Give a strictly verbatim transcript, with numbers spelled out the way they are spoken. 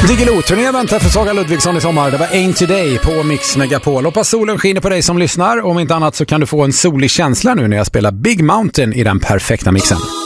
Diggiloo-turné väntar för Saga Ludvigsson i sommar. Det var Ain't Today på Mix Megapol. Hoppas solen skiner på dig som lyssnar. Om inte annat så kan du få en solig känsla nu när jag spelar Big Mountain i den perfekta mixen.